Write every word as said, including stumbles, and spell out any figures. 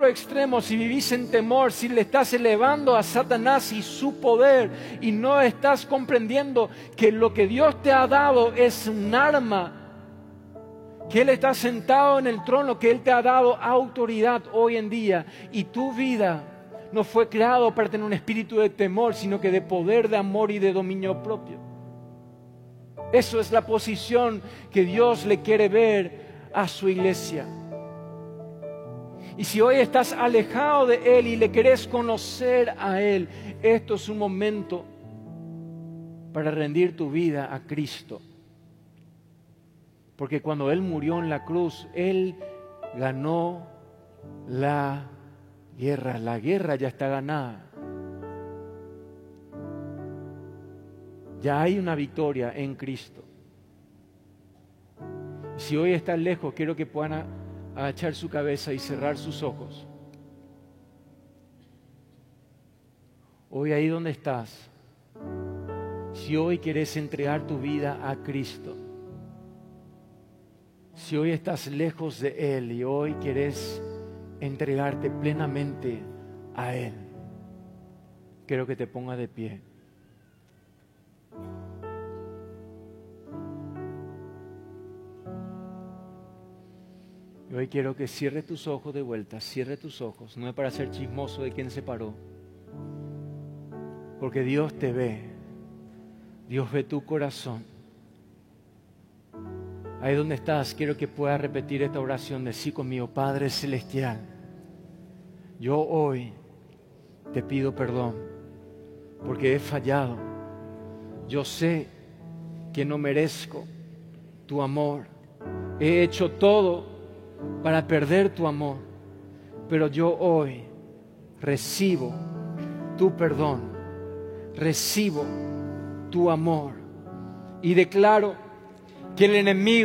otro extremo, si vivís en temor, si le estás elevando a Satanás y su poder y no estás comprendiendo que lo que Dios te ha dado es un arma, que Él está sentado en el trono, que Él te ha dado autoridad hoy en día, y tu vida no fue creado para tener un espíritu de temor, sino que de poder, de amor y de dominio propio. Eso es la posición que Dios le quiere ver a su iglesia. Y si hoy estás alejado de Él y le querés conocer a Él, esto es un momento para rendir tu vida a Cristo. Porque cuando Él murió en la cruz, Él ganó la guerra. La guerra ya está ganada. Ya hay una victoria en Cristo. Si hoy estás lejos, quiero que puedan agachar su cabeza y cerrar sus ojos. Hoy ahí donde estás, si hoy quieres entregar tu vida a Cristo, si hoy estás lejos de Él y hoy quieres entregarte plenamente a Él, quiero que te pongas de pie. Y hoy quiero que cierres tus ojos de vuelta, cierre tus ojos, no es para ser chismoso de quién se paró, porque Dios te ve, Dios ve tu corazón. Ahí donde estás, quiero que puedas repetir esta oración, decir conmigo: Padre Celestial, yo hoy te pido perdón, porque he fallado. Yo sé que no merezco tu amor, he hecho todo para perder tu amor, pero yo hoy recibo tu perdón, recibo tu amor y declaro que el enemigo